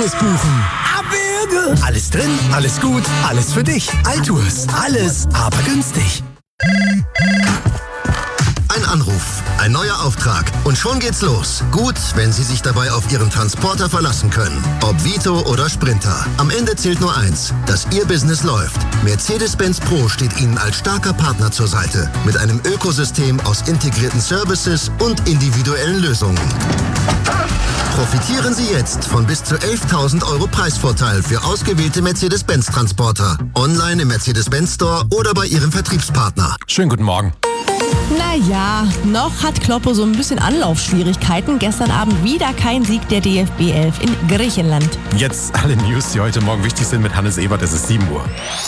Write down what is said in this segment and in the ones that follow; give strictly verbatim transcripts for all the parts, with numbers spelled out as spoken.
Altours buchen. Abwürge! Alles drin, alles gut, alles für dich. Altours, alles, aber günstig. Ein Anruf, ein neuer Auftrag und schon geht's los. Gut, wenn Sie sich dabei auf Ihren Transporter verlassen können. Ob Vito oder Sprinter. Am Ende zählt nur eins, dass Ihr Business läuft. Mercedes-Benz Pro steht Ihnen als starker Partner zur Seite. Mit einem Ökosystem aus integrierten Services und individuellen Lösungen. Profitieren Sie jetzt von bis zu elftausend Euro Preisvorteil für ausgewählte Mercedes-Benz-Transporter. Online im Mercedes-Benz Store oder bei Ihrem Vertriebspartner. Schönen guten Morgen. Naja, noch hat Kloppo so ein bisschen Anlaufschwierigkeiten. Gestern Abend wieder kein Sieg der D F B elf in Griechenland. Jetzt alle News, die heute Morgen wichtig sind mit Hannes Ebert. Es ist sieben Uhr.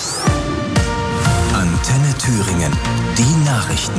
Antenne Thüringen. Die Nachrichten.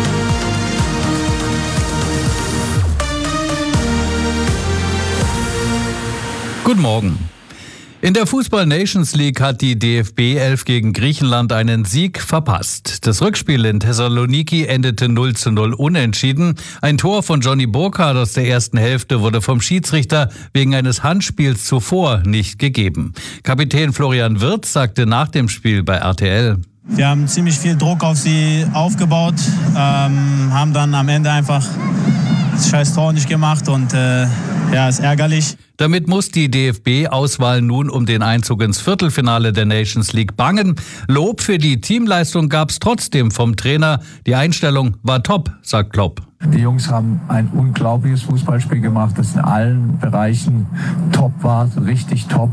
Guten Morgen. In der Fußball-Nations League hat die D F B elf gegen Griechenland einen Sieg verpasst. Das Rückspiel in Thessaloniki endete null zu null unentschieden. Ein Tor von Johnny Burkhardt aus der ersten Hälfte wurde vom Schiedsrichter wegen eines Handspiels zuvor nicht gegeben. Kapitän Florian Wirtz sagte nach dem Spiel bei R T L: Wir haben ziemlich viel Druck auf sie aufgebaut, ähm, haben dann am Ende einfach das scheiß Tor nicht gemacht und äh, ja, ist ärgerlich. Damit muss die D F B-Auswahl nun um den Einzug ins Viertelfinale der Nations League bangen. Lob für die Teamleistung gab es trotzdem vom Trainer. Die Einstellung war top, sagt Klopp. Die Jungs haben ein unglaubliches Fußballspiel gemacht, das in allen Bereichen top war, richtig top.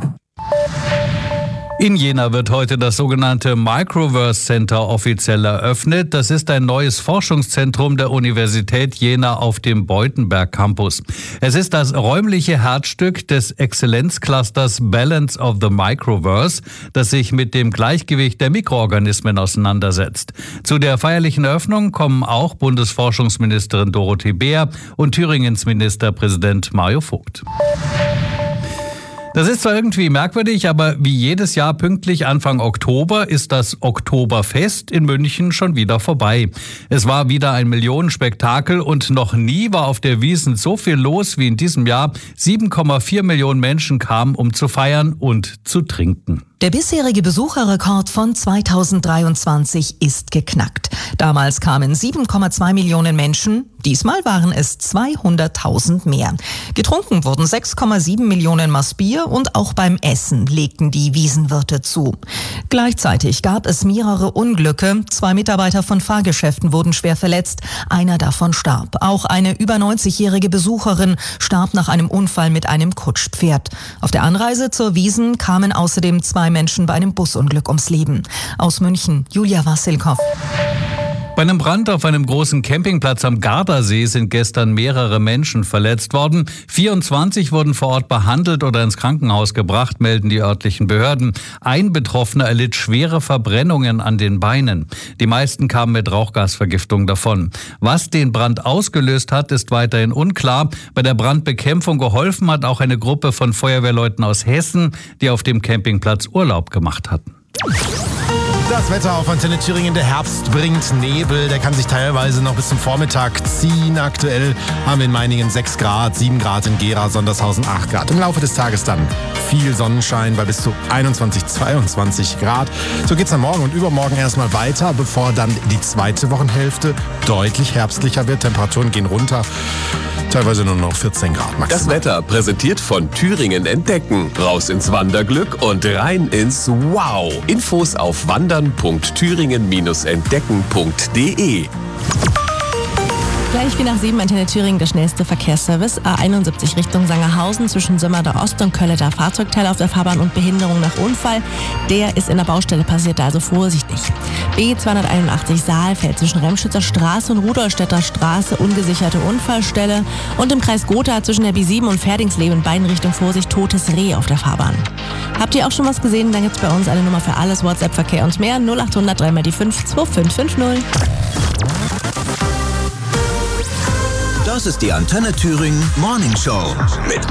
In Jena wird heute das sogenannte Microverse Center offiziell eröffnet. Das ist ein neues Forschungszentrum der Universität Jena auf dem Beutenberg Campus. Es ist das räumliche Herzstück des Exzellenzclusters Balance of the Microverse, das sich mit dem Gleichgewicht der Mikroorganismen auseinandersetzt. Zu der feierlichen Eröffnung kommen auch Bundesforschungsministerin Dorothee Beer und Thüringens Ministerpräsident Mario Vogt. Das ist zwar irgendwie merkwürdig, aber wie jedes Jahr pünktlich Anfang Oktober ist das Oktoberfest in München schon wieder vorbei. Es war wieder ein Millionenspektakel und noch nie war auf der Wiesn so viel los wie in diesem Jahr. sieben Komma vier Millionen Menschen kamen, um zu feiern und zu trinken. Der bisherige Besucherrekord von zweitausenddreiundzwanzig ist geknackt. Damals kamen sieben Komma zwei Millionen Menschen, diesmal waren es zweihunderttausend mehr. Getrunken wurden sechs Komma sieben Millionen Maß Bier und auch beim Essen legten die Wiesenwirte zu. Gleichzeitig gab es mehrere Unglücke. Zwei Mitarbeiter von Fahrgeschäften wurden schwer verletzt, einer davon starb. Auch eine über neunzigjährige Besucherin starb nach einem Unfall mit einem Kutschpferd. Auf der Anreise zur Wiesn kamen außerdem zwei Menschen bei einem Busunglück ums Leben. Aus München, Julia Wassilkow. Bei einem Brand auf einem großen Campingplatz am Gardasee sind gestern mehrere Menschen verletzt worden. vierundzwanzig wurden vor Ort behandelt oder ins Krankenhaus gebracht, melden die örtlichen Behörden. Ein Betroffener erlitt schwere Verbrennungen an den Beinen. Die meisten kamen mit Rauchgasvergiftung davon. Was den Brand ausgelöst hat, ist weiterhin unklar. Bei der Brandbekämpfung geholfen hat auch eine Gruppe von Feuerwehrleuten aus Hessen, die auf dem Campingplatz Urlaub gemacht hatten. Das Wetter auf Antenne Thüringen, der Herbst bringt Nebel, der kann sich teilweise noch bis zum Vormittag ziehen. Aktuell haben wir in Meiningen sechs Grad, sieben Grad in Gera, Sondershausen acht Grad. Im Laufe des Tages dann viel Sonnenschein bei bis zu einundzwanzig, zweiundzwanzig Grad. So geht's dann morgen und übermorgen erstmal weiter, bevor dann die zweite Wochenhälfte deutlich herbstlicher wird. Temperaturen gehen runter, teilweise nur noch vierzehn Grad maximal. Das Wetter präsentiert von Thüringen Entdecken. Raus ins Wanderglück und rein ins Wow. Infos auf wandern punkt thüringen entdecken punkt de. Gleich wie nach sieben Antenne Thüringen der schnellste Verkehrsservice. A einundsiebzig Richtung Sangerhausen zwischen Sömmerder Ost und Kölleter Fahrzeugteil auf der Fahrbahn und Behinderung nach Unfall. Der ist in der Baustelle passiert, also vorsichtig. B zweihunderteinundachtzig Saalfeld zwischen Remschützer Straße und Rudolstädter Straße, ungesicherte Unfallstelle. Und im Kreis Gotha zwischen der B sieben und Ferdingsleben in beiden Richtungen Vorsicht, totes Reh auf der Fahrbahn. Habt ihr auch schon was gesehen? Dann gibt's bei uns eine Nummer für alles, WhatsApp, Verkehr und mehr. null achthundert drei mal die fünf zwei fünf fünf null. Das ist die Antenne Thüringen Morning Show mit